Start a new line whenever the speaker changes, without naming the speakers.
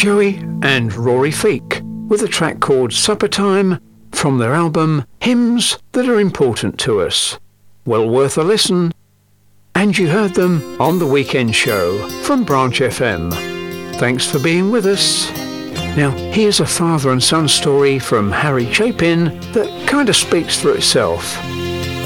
Joey and Rory Feek with a track called Supper Time from their album Hymns That Are Important to Us. Well worth a listen. And you heard them on The Weekend Show from Branch FM. Thanks for being with us. Now, here's a father and son story from Harry Chapin that kind of speaks for itself.